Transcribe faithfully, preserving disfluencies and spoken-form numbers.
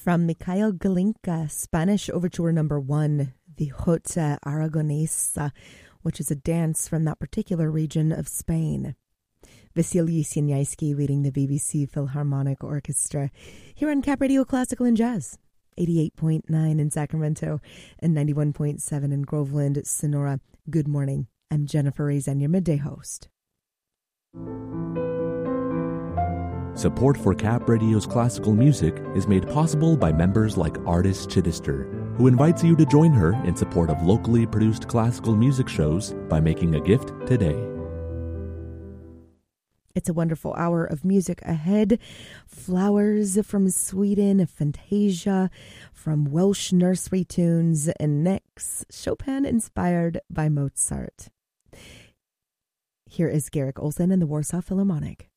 From Mikhail Glinka, Spanish Overture Number One, the Jota Aragonesa, which is a dance from that particular region of Spain. Vasily Sienyaisky leading the B B C Philharmonic Orchestra here on Cap Radio Classical and Jazz, eighty-eight point nine in Sacramento and ninety-one point seven in Groveland, Sonora. Good morning. I'm Jennifer Rezen, your midday host. Support for Cap Radio's classical music is made possible by members like Artis Chittister, who invites you to join her in support of locally produced classical music shows by making a gift today. It's a wonderful hour of music ahead. Flowers from Sweden, Fantasia from Welsh nursery tunes, and next, Chopin inspired by Mozart. Here is Garrick Olson and the Warsaw Philharmonic.